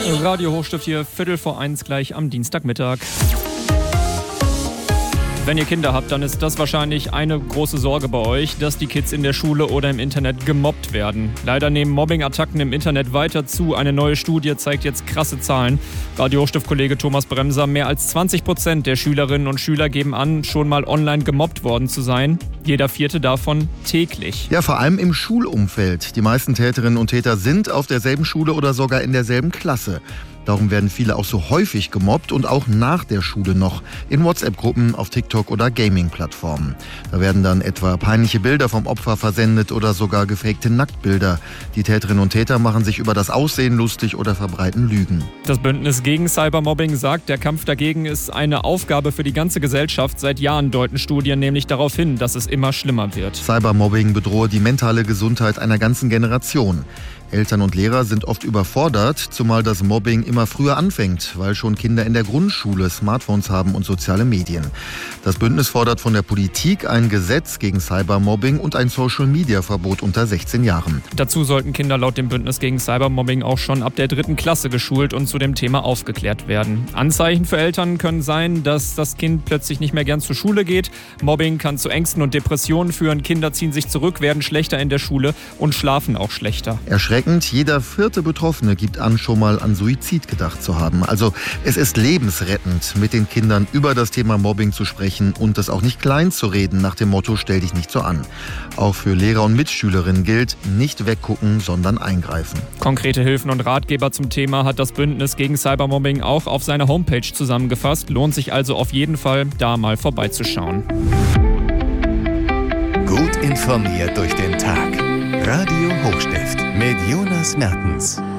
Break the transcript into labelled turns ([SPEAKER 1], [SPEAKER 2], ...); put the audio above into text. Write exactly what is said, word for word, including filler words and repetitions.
[SPEAKER 1] Radio Hochstift hier, Viertel vor eins gleich am Dienstagmittag. Wenn ihr Kinder habt, dann ist das wahrscheinlich eine große Sorge bei euch, dass die Kids in der Schule oder im Internet gemobbt werden. Leider nehmen Mobbing-Attacken im Internet weiter zu. Eine neue Studie zeigt jetzt krasse Zahlen. Radio Hochstift-Kollege Thomas Bremser, mehr als zwanzig Prozent der Schülerinnen und Schüler geben an, schon mal online gemobbt worden zu sein. Jeder vierte davon täglich.
[SPEAKER 2] Ja, vor allem im Schulumfeld. Die meisten Täterinnen und Täter sind auf derselben Schule oder sogar in derselben Klasse. Darum werden viele auch so häufig gemobbt und auch nach der Schule noch in WhatsApp-Gruppen, auf TikTok oder Gaming-Plattformen. Da werden dann etwa peinliche Bilder vom Opfer versendet oder sogar gefakte Nacktbilder. Die Täterinnen und Täter machen sich über das Aussehen lustig oder verbreiten Lügen.
[SPEAKER 1] Das Bündnis gegen Cybermobbing sagt, der Kampf dagegen ist eine Aufgabe für die ganze Gesellschaft. Seit Jahren deuten Studien nämlich darauf hin, dass es immer schlimmer wird.
[SPEAKER 2] Cybermobbing bedrohe die mentale Gesundheit einer ganzen Generation. Eltern und Lehrer sind oft überfordert, zumal das Mobbing immer früher anfängt, weil schon Kinder in der Grundschule Smartphones haben und soziale Medien. Das Bündnis fordert von der Politik ein Gesetz gegen Cybermobbing und ein Social-Media-Verbot unter sechzehn Jahren.
[SPEAKER 1] Dazu sollten Kinder laut dem Bündnis gegen Cybermobbing auch schon ab der dritten Klasse geschult und zu dem Thema aufgeklärt werden. Anzeichen für Eltern können sein, dass das Kind plötzlich nicht mehr gern zur Schule geht. Mobbing kann zu Ängsten und Depressionen führen. Kinder ziehen sich zurück, werden schlechter in der Schule und schlafen auch schlechter.
[SPEAKER 2] Erschreckend, jeder vierte Betroffene gibt an, schon mal an Suizid gedacht zu haben. Also es ist lebensrettend, mit den Kindern über das Thema Mobbing zu sprechen und es auch nicht klein zu reden, nach dem Motto, stell dich nicht so an. Auch für Lehrer und Mitschülerinnen gilt, nicht weggucken, sondern eingreifen.
[SPEAKER 1] Konkrete Hilfen und Ratgeber zum Thema hat das Bündnis gegen Cybermobbing auch auf seiner Homepage zusammengefasst. Lohnt sich also auf jeden Fall, da mal vorbeizuschauen.
[SPEAKER 3] Gut informiert durch den Tag. Radio Hochstift mit Jonas Mertens.